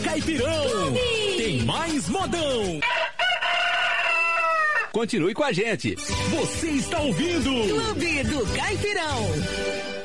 Caipirão. Tem mais modão. Continue com a gente. Você está ouvindo Clube do Caipirão.